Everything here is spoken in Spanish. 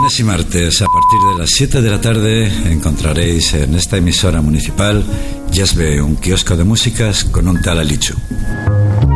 Lunes y martes a partir de las 7 de la tarde encontraréis en esta emisora municipal Yasbe, un kiosco de músicas con un tal Alichu.